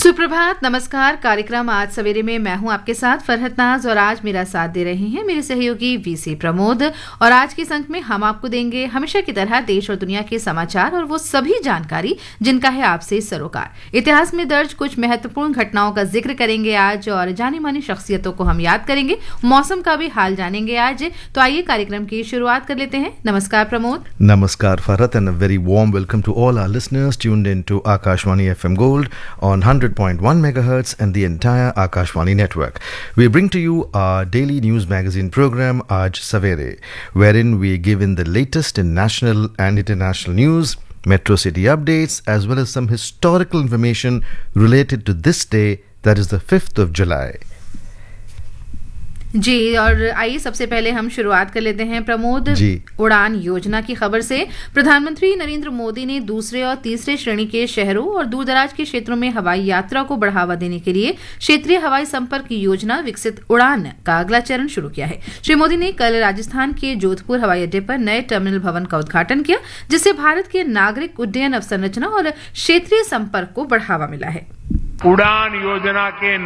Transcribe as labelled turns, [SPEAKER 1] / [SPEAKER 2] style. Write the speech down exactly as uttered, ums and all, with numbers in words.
[SPEAKER 1] सुप्रभात, नमस्कार। कार्यक्रम आज सवेरे में मैं हूं आपके साथ फरहत नाज और आज मेरा साथ दे रहे हैं मेरे सहयोगी वीसी प्रमोद। और आज के अंक में हम आपको देंगे हमेशा की तरह देश और दुनिया के समाचार और वो सभी जानकारी जिनका है आपसे सरोकार। इतिहास में दर्ज कुछ महत्वपूर्ण घटनाओं का जिक्र करेंगे आज और जानी मानी शख्सियतों को हम याद करेंगे। मौसम का भी हाल जानेंगे आज। तो आइए कार्यक्रम की शुरुआत कर लेते हैं। नमस्कार Pramod.
[SPEAKER 2] Namaskar Farhat and a very warm welcome to all our listeners tuned in to Akashvani F M Gold on one hundred point one megahertz and the entire Akashvani network. We bring to you our daily news magazine program Aaj Savere, wherein we give in the latest in national and international news, metro city updates as well as some historical information related to this day, that is the fifth of July.
[SPEAKER 1] जी, और आइए सबसे पहले हम शुरुआत कर लेते हैं प्रमोद
[SPEAKER 2] जी।
[SPEAKER 1] उड़ान योजना की खबर से। प्रधानमंत्री नरेंद्र मोदी ने दूसरे और तीसरे श्रेणी के शहरों और दूरदराज के क्षेत्रों में हवाई यात्रा को बढ़ावा देने के लिए क्षेत्रीय हवाई संपर्क योजना विकसित उड़ान का अगला चरण शुरू किया है। श्री मोदी ने कल राजस्थान के जोधपुर हवाई अड्डे पर नए टर्मिनल भवन का उद्घाटन किया, जिससे भारत के नागरिक उड्डयन अवसंरचना और क्षेत्रीय संपर्क को बढ़ावा मिला है।
[SPEAKER 3] उड़ान योजना के